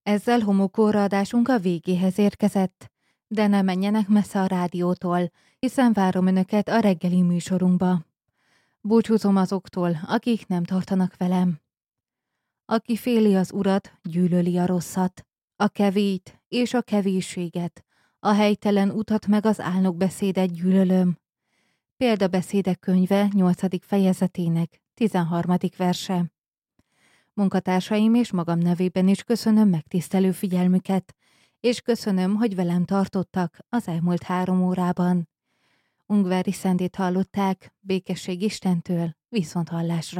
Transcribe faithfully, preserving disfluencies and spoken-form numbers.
Ezzel homokóra adásunk a végéhez érkezett, de ne menjenek messze a rádiótól, hiszen várom önöket a reggeli műsorunkba. Búcsúzom azoktól, akik nem tartanak velem. Aki féli az urat, gyűlöli a rosszat, a kevét és a kevésséget, a helytelen utat meg az álnokbeszédet gyűlölöm. Példabeszédek könyve nyolcadik fejezetének tizenharmadik verse. Munkatársaim és magam nevében is köszönöm megtisztelő figyelmüket, és köszönöm, hogy velem tartottak az elmúlt három órában. Ungvári Szendét hallották, békesség Istentől, viszonthallásra.